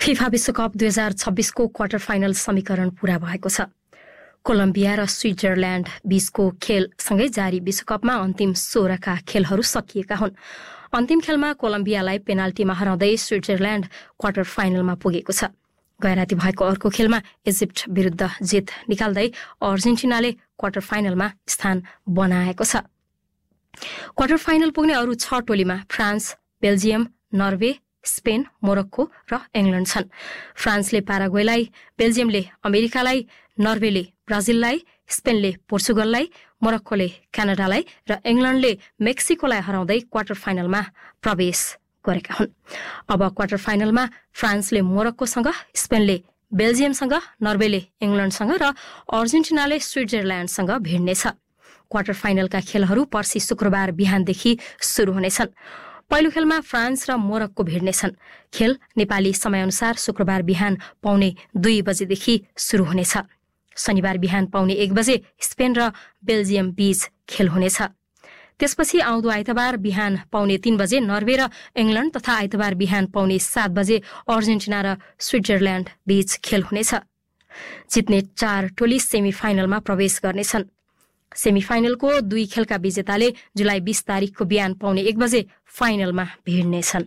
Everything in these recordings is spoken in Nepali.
फिफा विश्वकप 2026 को क्वार्टर फाइनल समीकरण पूरा भएको छ। कोलम्बिया र स्विट्जरल्याण्ड बीचको खेलसँगै जारी विश्वकपमा अन्तिम 16 का खेलहरू सकिएका हुन्। अन्तिम खेलमा कोलम्बियालाई पेनाल्टीमा हराउँदै स्विट्जरल्याण्ड क्वार्टर फाइनलमा पुगेको छ। गैराती भएको अर्को खेलमा इजिप्ट विरुद्ध जित निकाल्दै अर्जेन्टिनाले क्वार्टर फाइनलमा स्थान बनाएको छ। क्वार्टर फाइनल पुग्ने अरू 6 टोलीमा France, Belgium, Norway, Spain, Morocco र इङ्ल्याण्ड छन्। फ्रान्सले पाराग्वेलाई, बेल्जियमले अमेरिकालाई, नर्वेले ब्राजिललाई, स्पेनले पोर्चुगललाई, मोरक्कोले क्यानाडालाई र इङ्ल्याण्डले मेक्सिकोलाई हराउँदै क्वार्टर फाइनलमा प्रवेश गरेका हुन्। अब क्वार्टर फाइनलमा फ्रान्सले मोरक्कोसँग, स्पेनले बेल्जियमसँग, नर्वेले इङ्ल्याण्डसँग र अर्जेन्टिनाले स्विट्जरल्याण्डसँग भिड्नेछ। क्वार्टर फाइनलका खेलहरू पर्सि शुक्रबार बिहानदेखि सुरु हुनेछन्। पहिलो खेलमा फ्रान्स र मोरक्को भिड्नेछन्। खेल नेपाली समयअनुसार शुक्रबार बिहान पौने 2 बजेदेखि सुरु हुनेछ। शनिबार बिहान पौने 1 बजे स्पेन र बेल्जियम बीच खेल हुनेछ। त्यसपछि आउँदो आइतबार बिहान पौने 3 बजे नर्वे र इङ्ल्याण्ड तथा आइतबार बिहान पौने 7 बजे अर्जेन्टिना र स्विट्जरल्याण्ड बीच खेल हुनेछ। जित्ने 4 टोली सेमी फाइनलमा प्रवेश गर्नेछन्। सेमिफाइनलको 2 खेलका विजेताले जुलाई 20 तारिकको बिहान पौने 1 बजे फाइनलमा भिड्नेछन्।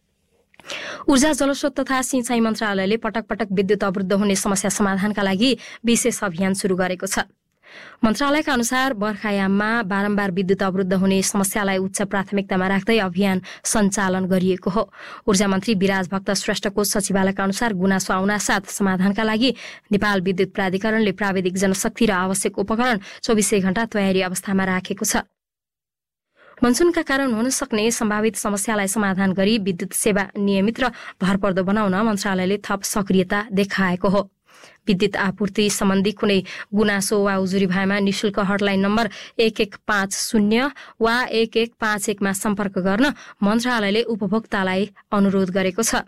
ऊर्जा जलस्रोत तथा सिंचाई मन्त्रालयले पटक पटक विद्युत अवरुद्ध हुने समस्या समाधानका लागि विशेष अभियान सुरु गरेको छ। मन्त्रालयका अनुसार बर्खायाममा बारम्बार विद्युत अवरुद्ध हुने समस्यालाई उच्च प्राथमिकतामा राख्दै अभियान सञ्चालन गरिएको हो। ऊर्जा मन्त्री विराज भक्त श्रेष्ठको सचिवालयका अनुसार गुनासो आउनासाथ समाधानका लागि नेपाल विद्युत प्राधिकरणले प्राविधिक जनशक्ति र आवश्यक उपकरण 24 घण्टा तयारी अवस्थामा राखेको छ। मनसुनका कारण हुन सक्ने सम्भावित समस्यालाई समाधान गरी विद्युत सेवा नियमित र भरपर्दो बनाउन मन्त्रालयले थप सक्रियता देखाएको हो। विद्युत आपूर्ति सम्बन्धी कुनै गुनासो वा उजुरी भएमा निशुल्क हटलाइन नम्बर 1150 वा 1151 मा सम्पर्क गर्न मन्त्रालयले उपभोक्तालाई अनुरोध गरेको छ।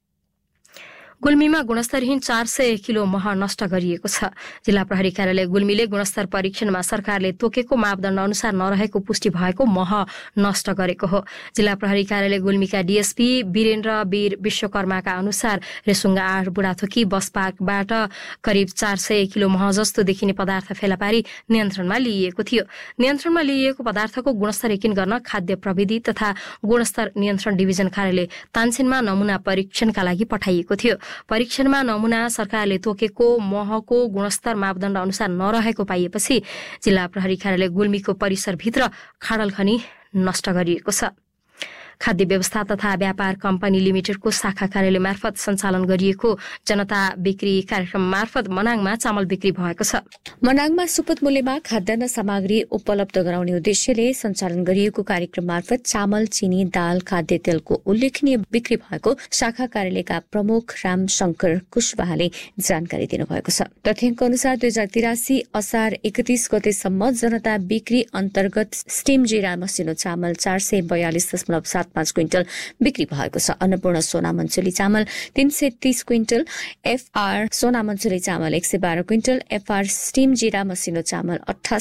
गुल्मीमा गुणस्तरहीन 400 किलो मह नष्ट गरिएको छ। जिल्ला प्रहरी कार्यालय गुल्मीले गुणस्तर परीक्षणमा सरकारले तोकेको मापदण्ड अनुसार नरहेको पुष्टि भएको मह नष्ट गरेको हो। जिल्ला प्रहरी कार्यालय गुल्मीका डीएसपी वीरेन्द्र वीर विश्वकर्माका अनुसार रेसुङ्गा 8 बुढाथोकी बस पार्कबाट करिब 400 किलो मह जस्तो देखिने पदार्थ फेला पारी नियन्त्रणमा लिइएको थियो। नियन्त्रणमा लिइएको पदार्थको गुणस्तर यकिन गर्न खाद्य प्रविधि तथा गुणस्तर नियन्त्रण डिभिजन कार्यालय तानसेनमा नमुना परीक्षणका लागि पठाइएको थियो। परीक्षणमा नमुना सरकारले तोकेको महको गुणस्तर मापदण्ड अनुसार नरहेको पाइएपछि जिल्ला प्रहरी कार्यालय गुल्मीको परिसरभित्र खाडल खनी नष्ट गरिएको छ। खाद्य व्यवस्था तथा व्यापार कम्पनी लिमिटेडको शाखा कार्यालय मार्फत सञ्चालन गरिएको जनता बिक्री कार्यक्रम मार्फत मनाङमा चामल बिक्री भएको छ। मनाङमा सुपथ मूल्यमा खाद्यान्न सामग्री उपलब्ध गराउने उद्देश्यले सञ्चालन गरिएको कार्यक्रम मार्फत चामल, चिनी, दाल, खाद्य तेलको उल्लेखनीय बिक्री भएको शाखा कार्यालयका प्रमुख रामशंकर कुशवाहाले जानकारी दिनुभएको छ। तथ्याङ्क अनुसार 2083 असार 31 गतेसम्म जनता बिक्री अन्तर्गत स्टिम जिरा मसिनो चामल 442.75 क्विन्टल बिक्री भएको छ। अन्नपूर्ण सोना मन्चुली चामल 330 क्विन्टल, एफआर सोना मन्चुली चामल 112 क्विन्टल, एफआर स्टिम जिरा मसिनो चामल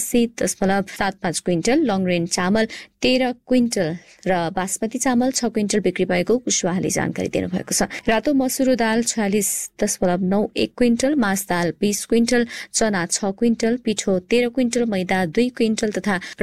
88.75 क्विन्टल, लङ रेन्ज चामल 13 क्विन्टल र बासमती चामल 6 क्विन्टल बिक्री भएको कुशवाहाले जानकारी दिनुभएको छ। रातो मसुरो दाल 46.91 क्विन्टल, मास दाल 20 क्विन्टल, चना 6 क्विन्टल, पिठो 13 क्विन्टल, मैदा 2 क्विन्टल तथा